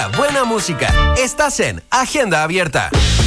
Buena música. Estás en Agenda Abierta.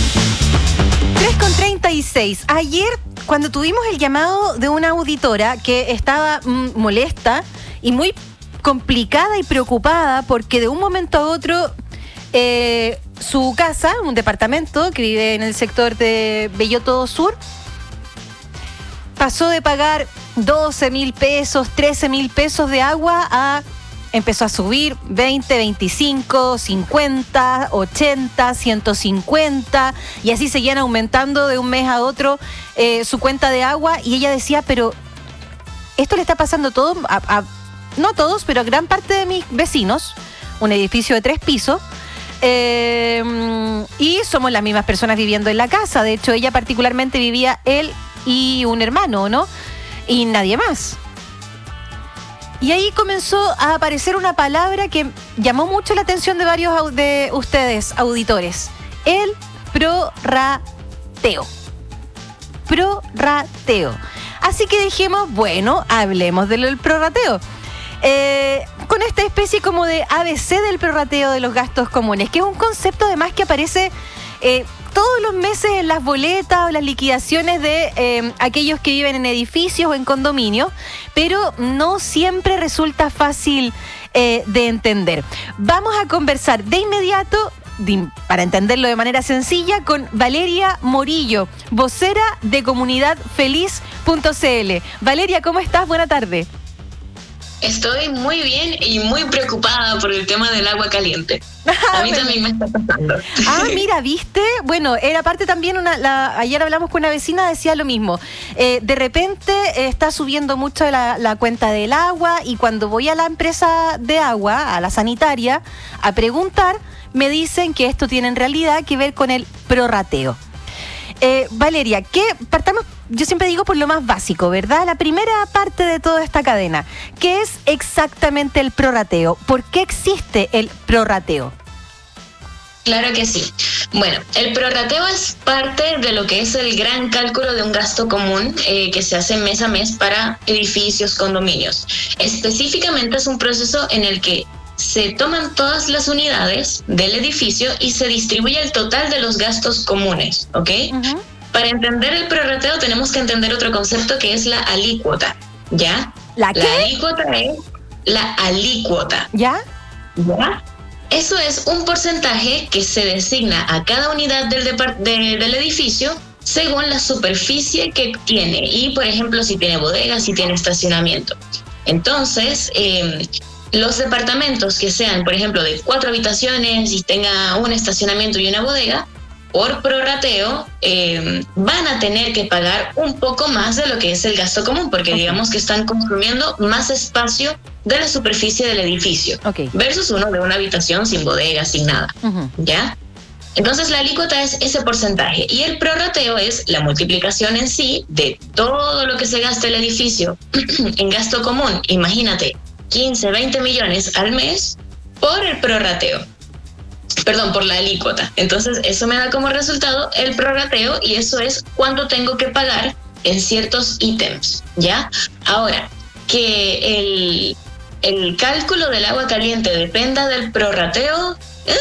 3:36. Ayer, cuando tuvimos el llamado de una auditora que estaba molesta y muy complicada y preocupada porque de un momento a otro su casa, un departamento que vive en el sector de Belloto Sur, pasó de pagar 12,000 pesos, 13,000 pesos de agua empezó a subir 20, 25, 50, 80, 150 y así seguían aumentando de un mes a otro su cuenta de agua, y ella decía, pero esto le está pasando todo no a todos, pero a gran parte de mis vecinos, un edificio de 3 pisos, y somos las mismas personas viviendo en la casa. De hecho, ella particularmente vivía él y un hermano, ¿no? Y nadie más. Y ahí comenzó a aparecer una palabra que llamó mucho la atención de varios de ustedes, auditores. El prorrateo. Prorrateo. Así que dijimos, bueno, hablemos del prorrateo. Con esta especie como de ABC del prorrateo de los gastos comunes, que es un concepto además que aparece todos los meses en las boletas o las liquidaciones de aquellos que viven en edificios o en condominios, pero no siempre resulta fácil de entender. Vamos a conversar de inmediato, para entenderlo de manera sencilla, con Valeria Morillo, vocera de comunidadfeliz.cl. Valeria, ¿cómo estás? Buena tarde. Estoy muy bien y muy preocupada por el tema del agua caliente. A mí también me está pasando. Mira, ¿viste? Bueno, era parte también, ayer hablamos con una vecina, decía lo mismo. De repente está subiendo mucho la cuenta del agua, y cuando voy a la empresa de agua, a la sanitaria, a preguntar, me dicen que esto tiene en realidad que ver con el prorrateo. Valeria, partamos, yo siempre digo por lo más básico, ¿verdad? La primera parte de toda esta cadena. ¿Qué es exactamente el prorrateo? ¿Por qué existe el prorrateo? Claro que sí. Bueno, el prorrateo es parte de lo que es el gran cálculo de un gasto común que se hace mes a mes para edificios, condominios. Específicamente es un proceso en el que se toman todas las unidades del edificio y se distribuye el total de los gastos comunes, ¿ok? Uh-huh. Para entender el prorrateo tenemos que entender otro concepto que es la alícuota, ¿ya? ¿La qué? La alícuota es la alícuota. ¿Ya? ¿Ya? Eso es un porcentaje que se designa a cada unidad del edificio según la superficie que tiene y, por ejemplo, si tiene bodegas, si tiene estacionamiento. Entonces, los departamentos que sean, por ejemplo, de 4 habitaciones y tenga un estacionamiento y una bodega, por prorrateo van a tener que pagar un poco más de lo que es el gasto común, porque digamos que están consumiendo más espacio de la superficie del edificio, versus uno de una habitación sin bodega, sin nada, ¿ya? Entonces la alícuota es ese porcentaje, y el prorrateo es la multiplicación en sí de todo lo que se gasta el edificio en gasto común. Imagínate, 15, 20 millones al mes por el prorrateo. Perdón, por la alícuota. Entonces, eso me da como resultado el prorrateo, y eso es cuánto tengo que pagar en ciertos ítems, ¿ya? Ahora, que el cálculo del agua caliente dependa del prorrateo,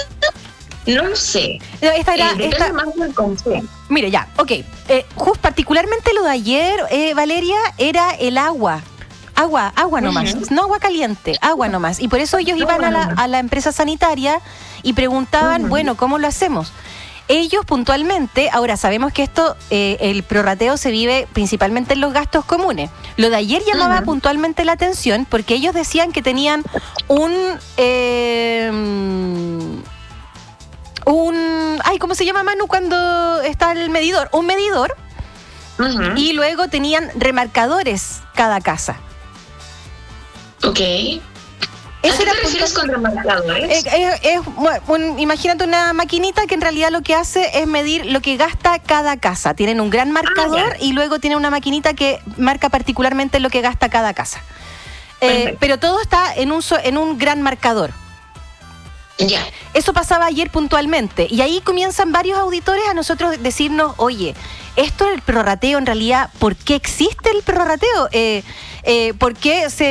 no lo sé. Depende más del consumo. Mire, ya, ok. Particularmente lo de ayer, Valeria, era el agua. Agua nomás, no agua caliente, agua nomás. Y por eso ellos iban a la empresa sanitaria y preguntaban, bueno, ¿cómo lo hacemos? Ellos puntualmente, ahora sabemos que esto, el prorrateo se vive principalmente en los gastos comunes. Lo de ayer llamaba puntualmente la atención porque ellos decían que tenían ¿cómo se llama, Manu, cuando está el medidor? Un medidor, y luego tenían remarcadores cada casa. Ok. ¿A qué te refieres con remarcadores? Imagínate una maquinita que en realidad lo que hace es medir lo que gasta cada casa. Tienen un gran marcador y luego tienen una maquinita que marca particularmente lo que gasta cada casa. Pero todo está en un gran marcador. Ya. Eso pasaba ayer puntualmente, y ahí comienzan varios auditores a nosotros decirnos, oye, esto del prorrateo en realidad, ¿por qué existe el prorrateo? ¿Por qué